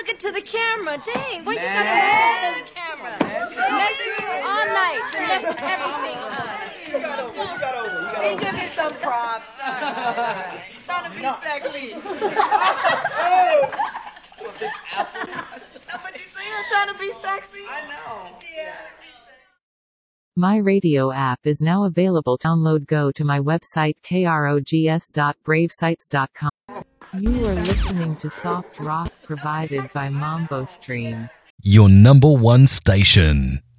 looking to the camera. Dang, why you gotta look to the camera? Messing all night, messing everything up. He give me some props. Trying to be sexy. What you say? I'm trying to be sexy? I know. Yeah. My radio app is now available. Download. Go to my website krogs.bravesites.com. You are listening to soft rock provided by Mambo Stream. Your number one station.